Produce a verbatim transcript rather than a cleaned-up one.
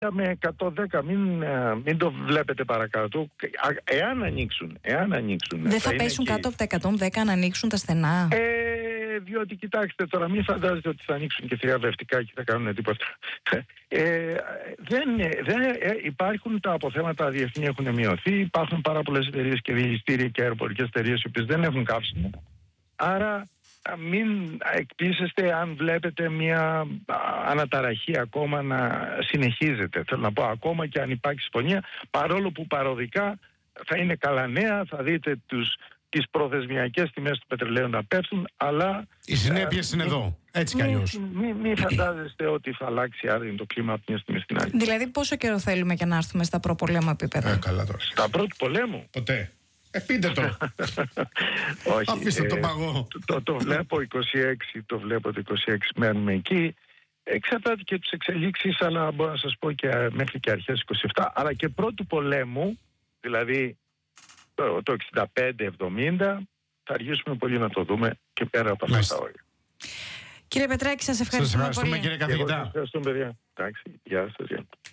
με εκατόν δέκα, μην, μην το βλέπετε παρακάτω. Εάν ανοίξουν, εάν ανοίξουν. Δεν θα, θα πέσουν κάτω από τα εκατόν δέκα αν ανοίξουν τα στενά. Ε, διότι κοιτάξτε τώρα, μην φαντάζεστε ότι θα ανοίξουν και θριαμβευτικά και θα κάνουν τίποτα. Ε, δεν, δεν, ε, υπάρχουν τα αποθέματα διεθνή, έχουν μειωθεί. Υπάρχουν πάρα πολλές εταιρείες και διελιστήρια και αεροπορικές εταιρείες οι οποίες δεν έχουν καύσιμο. Άρα μην εκπλήσεστε αν βλέπετε μια αναταραχή ακόμα να συνεχίζεται. Θέλω να πω, ακόμα και αν υπάρχει συμφωνία, παρόλο που παροδικά θα είναι καλά νέα, θα δείτε τους, τις προθεσμιακές τιμές του πετρελαίου να πέφτουν, αλλά... Οι συνέπειες είναι εδώ, έτσι κι αλλιώς. Μην μη, μη φαντάζεστε ότι θα αλλάξει άρδιν το κλίμα από μια στιγμή στην άλλη. Δηλαδή πόσο καιρό θέλουμε για να έρθουμε στα προπολέμου επίπεδα? Ε, καλά τώρα. Στα πρώτου πολέμου. Ποτέ. Ε, πείτε το. Όχι, αφήστε ε, τον παγό. Το, το, το βλέπω είκοσι έξι, το βλέπω το είκοσι έξι, μένουμε εκεί. Εξαρτάται και τις εξελίξεις, αλλά μπορώ να σας πω και μέχρι και αρχές είκοσι επτά, αλλά και πρώτου πολέμου, δηλαδή το, το εξήντα πέντε εβδομήντα, θα αργήσουμε πολύ να το δούμε και πέρα από αυτά τα όρια. Κύριε Πετράκη, σας ευχαριστούμε, σας ευχαριστούμε πολύ. Κύριε καθηγητά. Ευχαριστούμε, παιδιά. Εντάξει, γεια σας. Γεια.